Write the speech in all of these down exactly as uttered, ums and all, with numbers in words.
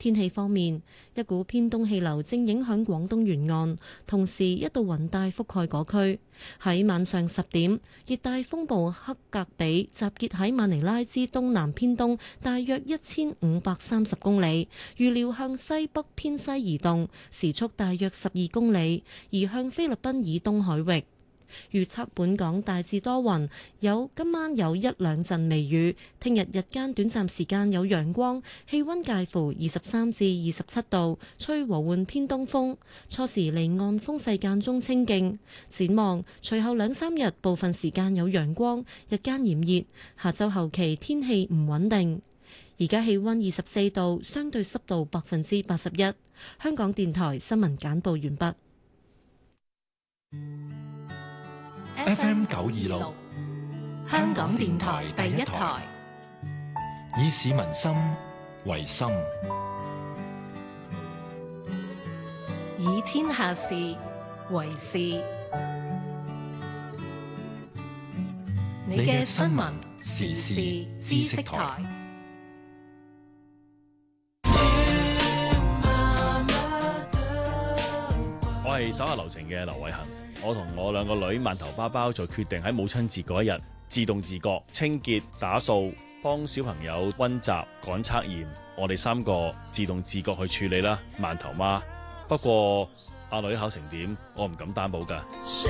天氣方面，一股偏東氣流正影響廣東沿岸，同時一道雲帶覆蓋嗰區。喺晚上十點，熱帶風暴克格比集結喺馬尼拉之東南偏東大約一千五百三十公里，預料向西北偏西移動，時速大約十二公里，移向菲律賓以東海域。預測本港大致多雲，有今晚有一兩陣微雨，聽日日間短暫時間有陽光，氣溫介乎二十三至二十七度，吹和緩偏東風，初時離岸風勢間中清勁。展望隨後兩三日部分時間有陽光，日間炎熱，下週後期天氣唔穩定。而家氣溫二十四度，相對濕度百分之八十一。香港電台新聞簡報完畢。 F M 九二六，香港電台第一台，以市民心為心， 以天下事為事。你嘅新聞時事知識台。 我係手下留情嘅劉偉恒。我同我兩個女饅頭包包就決定喺母親節嗰一日自動自覺清潔打掃，幫小朋友溫習趕測驗，我哋三個自動自覺去處理啦。饅頭媽，不過阿女考成點，我唔敢擔保㗎。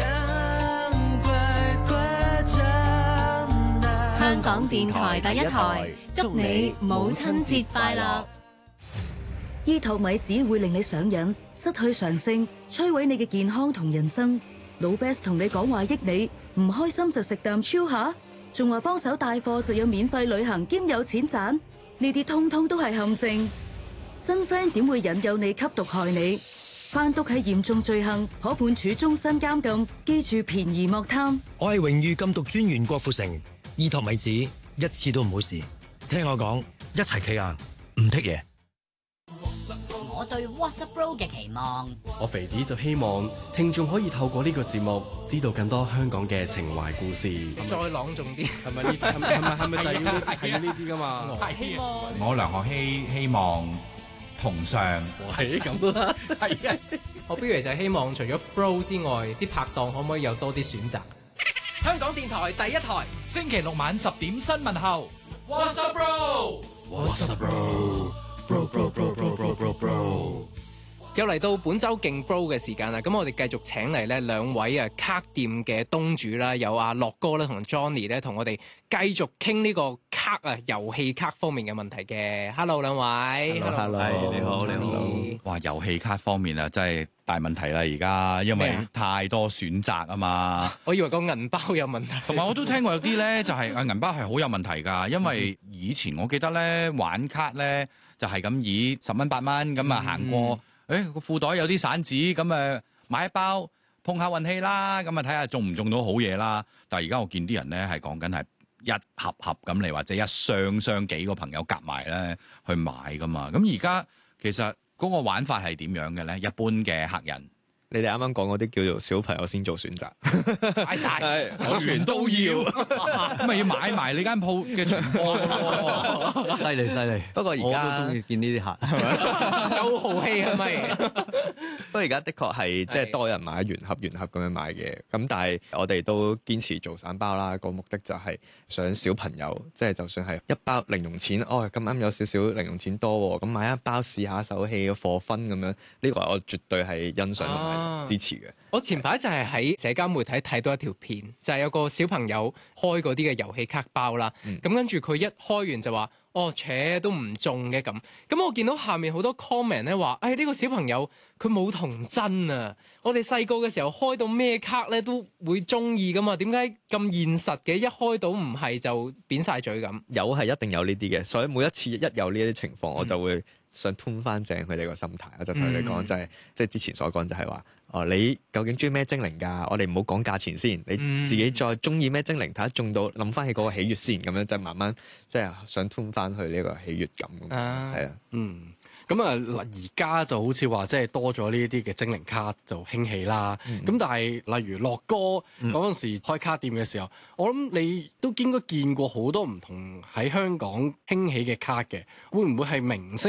香港電台第一台，祝你母親節快樂。 醫托米子會令你上癮，失去常性，摧毀你嘅健康同人生。老 Best 同你講話益你，唔開心就食啖超下，仲話幫手帶貨就有免費旅行兼有錢賺，呢啲通通都係陷阱。真 friend 點會引誘你吸毒害你？販毒係嚴重罪行，可判處終身監禁。記住便宜莫貪。 我係榮譽禁毒專員郭富城，醫托米子一次都唔好試，聽我講，一齊企硬，唔剔嘢。 我對 WhatsApp Bro 嘅期望， 我肥子就希望聽眾可以透過呢個節目知道更多香港嘅情懷故事。 再朗誦啲， 係咪呢？係咪係咪係咪就係要呢啲？係要呢啲噶嘛？ 係希望我梁學希希望同上， 係咁啦。 係啊，我不如就希望除咗 Bro 之外，啲拍檔可唔可以有多啲選擇？香港電台第一台， 星期六晚十點新聞後 WhatsApp Bro。WhatsApp Bro。Bro bro bro bro bro bro bro， 又嚟到本周勁 Bro 嘅時間啦，咁我哋繼續請嚟咧兩位啊卡店嘅東主啦，有阿樂哥咧同 Johnny 咧同我哋繼續傾呢個卡啊遊戲卡方面嘅問題嘅。Hello 兩位 ，Hello， 係你好，你好。 哇，遊戲卡方面啊，真係大問題啦！而家因為太多選擇啊嘛， 我以為個銀包有問題， 同埋我都聽過有啲咧就係啊銀包係好有問題㗎，因為以前我記得咧玩卡咧。就係咁以十蚊八蚊咁啊行過，誒個、嗯欸、褲袋有啲散紙，咁誒買一包碰下運氣啦，咁啊睇下中唔中到好嘢啦。但係而家我見啲人咧係講緊係一盒盒咁嚟，或者一箱箱幾個朋友夾埋咧去買噶嘛。咁而家其實嗰個玩法係點樣嘅咧？一般嘅客人。 你哋啱啱講嗰啲叫做小朋友先做選擇， 買晒， 我全都要，咁咪要買埋你間鋪嘅全部咯， 犀利犀利。不過而家我都中意見呢啲客， 有豪氣係咪？ 不過而家的確係即係多人買原盒原盒咁樣買嘅，咁但係我哋都堅持做散包啦。個目的就係想小朋友，即係就算係一包零用錢，哦咁啱有少少零用錢多喎，咁買一包試下手氣嘅貨分咁樣，呢個我絕對係欣賞同埋支持嘅。 我前排就係喺社交媒體睇到一條片，就係、是、有個小朋友開嗰啲嘅遊戲卡包啦，咁、嗯、跟住佢一開完就話：哦，扯都唔中嘅咁。咁我見到下面好多 comment 咧話：誒、哎、呢、這個小朋友佢冇童真啊！我哋細個嘅時候開到咩卡咧都會中意噶嘛，點解咁現實嘅？一開到唔係就扁晒嘴咁。 有係一定有呢啲嘅，所以每一次一有呢啲情況，我就會想吞翻正佢哋個心態。我就同佢哋講，就係即係之前所講，就係話。哦，你究竟中意咩精靈㗎？我哋唔好講價錢先，你自己再中意咩精靈，睇下中到諗翻起嗰個喜悅先，咁樣就慢慢即係想吞翻去呢個喜悅感。啊，係啊， 嗯。咁啊，而家就好似話即係多咗呢啲嘅精靈卡就興起啦。咁、嗯、但係例如樂哥嗰陣時開卡店嘅時候，嗯、我諗你都應該見過好多唔同喺香港興起嘅卡嘅，會唔會係明星